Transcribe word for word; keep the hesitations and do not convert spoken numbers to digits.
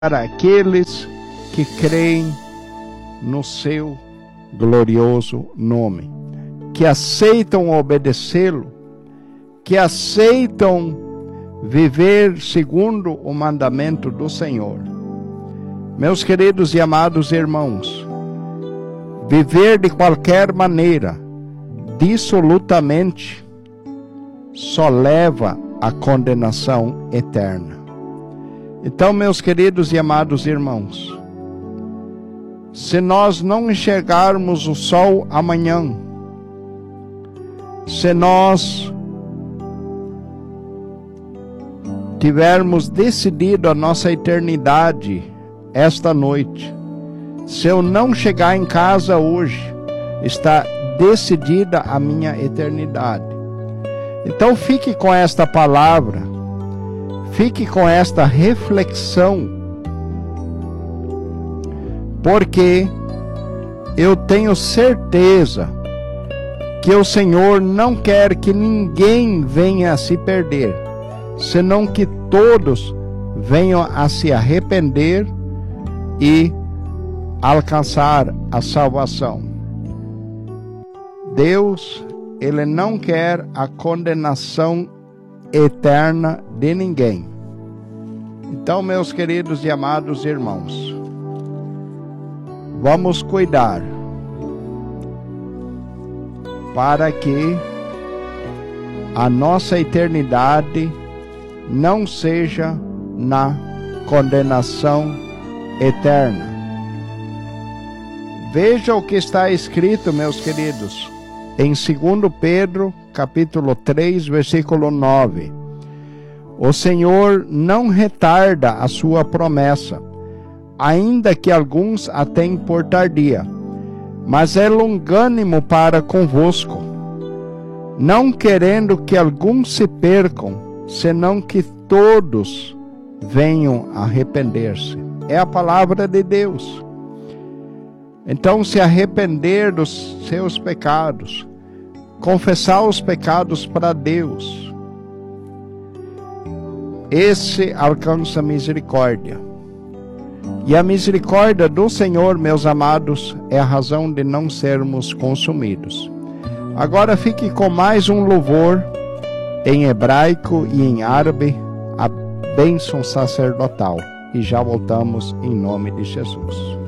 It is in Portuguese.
para aqueles que creem no seu glorioso nome, que aceitam obedecê-lo, que aceitam viver segundo o mandamento do Senhor. Meus queridos e amados irmãos, viver de qualquer maneira, dissolutamente, só leva à condenação eterna. Então, meus queridos e amados irmãos, se nós não enxergarmos o sol amanhã, se nós tivermos decidido a nossa eternidade esta noite, se eu não chegar em casa hoje, está decidida a minha eternidade. Então fique com esta palavra, fique com esta reflexão, porque eu tenho certeza que o Senhor não quer que ninguém venha a se perder, senão que todos venham a se arrepender e alcançar a salvação. Deus, Ele não quer a condenação eterna de ninguém. Então, meus queridos e amados irmãos, vamos cuidar para que a nossa eternidade não seja na condenação eterna. Veja o que está escrito, meus queridos, em segundo Pedro, capítulo três, versículo nove. O Senhor não retarda a sua promessa, ainda que alguns a tenham por tardia, mas é longânimo para convosco, não querendo que alguns se percam, senão que todos venham a arrepender-se. É a palavra de Deus. Então, se arrepender dos seus pecados, confessar os pecados para Deus, esse alcança misericórdia. E a misericórdia do Senhor, meus amados, é a razão de não sermos consumidos. Agora fique com mais um louvor em hebraico e em árabe, a bênção sacerdotal. E já voltamos em nome de Jesus.